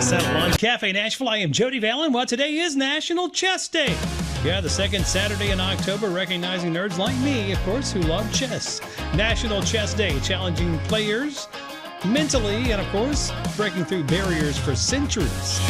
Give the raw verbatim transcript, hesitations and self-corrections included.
Settle on Cafe Nashville. I am Jody Vallon. Well, today is National Chess Day. Yeah, the second Saturday in October, recognizing nerds like me, of course, who love chess. National Chess Day, challenging players mentally and, of course, breaking through barriers for centuries.